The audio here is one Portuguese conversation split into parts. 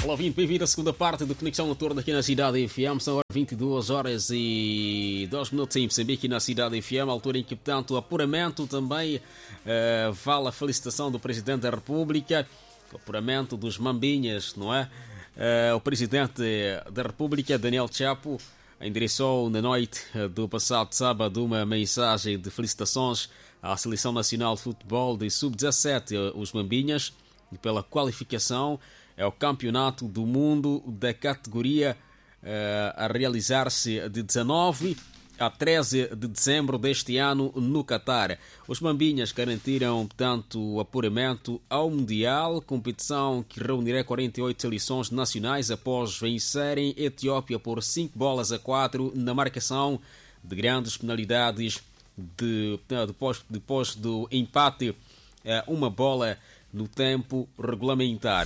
Olá, bem-vindo à segunda parte do Conexão Noturna aqui na Cidade FM. São 22 horas e 2 minutos em Moçambique, na Cidade FM, altura em que, portanto, o apuramento também vale a felicitação do Presidente da República, o apuramento dos Mambinhas, não é? O Presidente da República, Daniel Chapo, endereçou na noite do passado sábado uma mensagem de felicitações à Seleção Nacional de Futebol de Sub-17, os Mambinhas, pela qualificação ao Campeonato do Mundo da categoria a realizar-se de 19 a 13 de dezembro deste ano no Catar. Os Mambinhas garantiram, portanto, o apuramento ao Mundial, competição que reunirá 48 seleções nacionais após vencerem a Etiópia por 5-4 na marcação de grandes penalidades depois do empate uma bola no tempo regulamentar.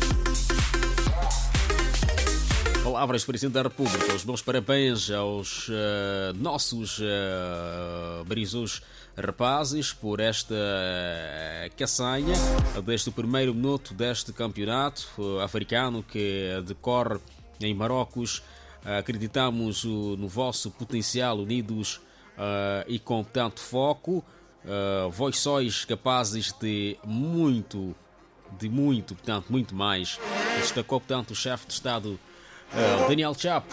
Palavras do Presidente da República. Os meus parabéns aos nossos brisos rapazes por esta caçanha desde o primeiro minuto deste campeonato africano que decorre em Marrocos. Acreditamos no vosso potencial, unidos e com tanto foco. Vós sois capazes de muito, portanto, muito mais. Destacou, portanto, o chefe de Estado Daniel Chapo.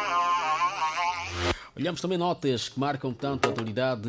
Olhamos também notas que marcam tanto a atualidade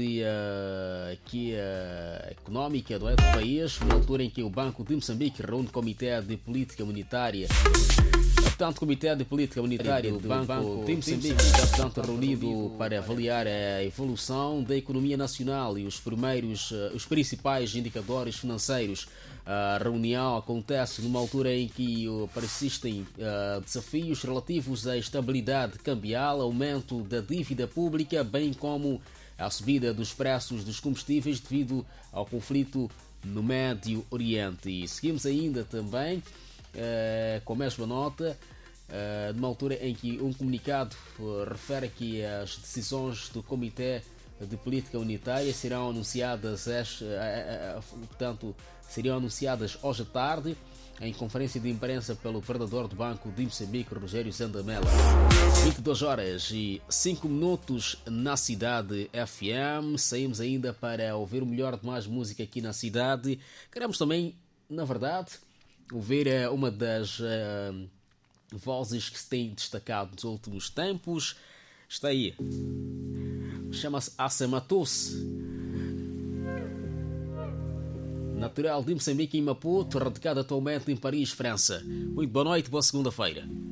económica do país, na altura em que o Banco de Moçambique reúne o Comitê de Política Monetária. Portanto, o Comitê de Política Monetária do Banco de Moçambique está, portanto, reunido para avaliar a evolução da economia nacional e os principais indicadores financeiros. A reunião acontece numa altura em que persistem desafios relativos à estabilidade cambial, aumento da dívida pública, bem como a subida dos preços dos combustíveis devido ao conflito no Médio Oriente. E seguimos ainda também com a mesma nota, numa altura em que um comunicado refere que as decisões do Comitê de Política Monetária serão anunciadas, seriam anunciadas hoje à tarde em conferência de imprensa pelo governador do Banco de Moçambique, Rogério Zandamela. 22 horas e 5 minutos na Cidade FM. Saímos ainda para ouvir o melhor de mais música aqui na cidade. Queremos também, na verdade, ouvir uma das vozes que se tem destacado nos últimos tempos. Está aí. Chama-se Assematus. Natural de Moçambique, em Maputo, radicado atualmente em Paris, França. Muito boa noite, boa segunda-feira.